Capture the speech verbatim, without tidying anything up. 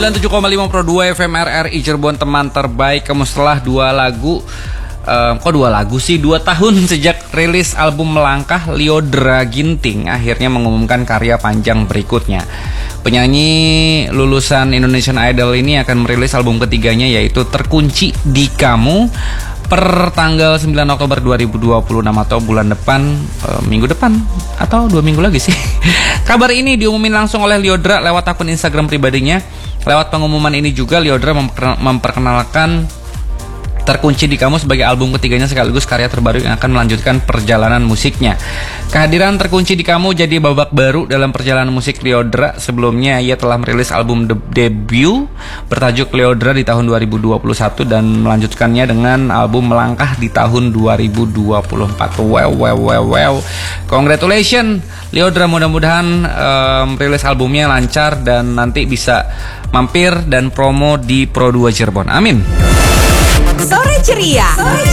sembilan puluh tujuh koma lima Pro dua F M R R I Cirebon, teman terbaik kamu. Setelah dua lagu um, Kok dua lagu sih? Dua tahun sejak rilis album Melangkah, Lyodra Ginting akhirnya mengumumkan karya panjang berikutnya. Penyanyi lulusan Indonesian Idol ini akan merilis album ketiganya, yaitu Terkunci di Kamu, per tanggal sembilan Oktober dua ribu dua puluh enam atau bulan depan, uh, minggu depan atau dua minggu lagi sih. Kabar ini diumumin langsung oleh Lyodra lewat akun Instagram pribadinya. Lewat pengumuman ini juga Lyodra memperkenalkan Terkunci di Kamu sebagai album ketiganya sekaligus karya terbaru yang akan melanjutkan perjalanan musiknya. Kehadiran Terkunci di Kamu jadi babak baru dalam perjalanan musik Lyodra. Sebelumnya ia telah merilis album de- debut bertajuk Lyodra di tahun dua ribu dua puluh satu dan melanjutkannya dengan album Melangkah di tahun dua ribu dua puluh empat. Wow, wow, wow, wow. Congratulations Lyodra, mudah-mudahan um, rilis albumnya lancar dan nanti bisa mampir dan promo di Pro dua Cirebon. Amin. Sore ceria. Sore